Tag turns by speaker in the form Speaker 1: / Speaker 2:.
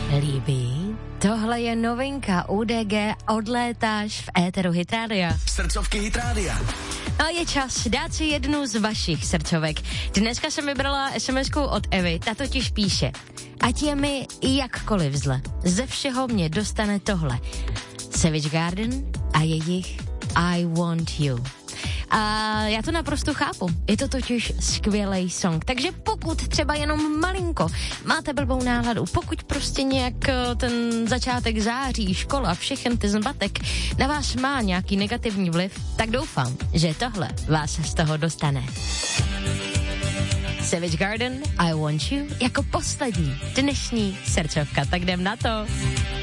Speaker 1: líbí? Tohle je novinka UDG, odlétáš v éteru Hit Rádia.
Speaker 2: Srdcovky Hit Rádia.
Speaker 1: No je čas dát si jednu z vašich srdcovek. Dneska jsem vybrala SMS-ku od Evy, ta totiž píše: ať je mi jakkoliv zle, ze všeho mě dostane tohle. Savage Garden a jejich I Want You. A já to naprosto chápu. Je to totiž skvělej song. Takže pokud třeba jenom malinko máte blbou náladu, pokud prostě nějak ten začátek září, škola, všechen ten zmatek na vás má nějaký negativní vliv, tak doufám, že tohle vás z toho dostane. Savage Garden, I Want You, jako poslední dnešní srdcovka. Tak jdem na to.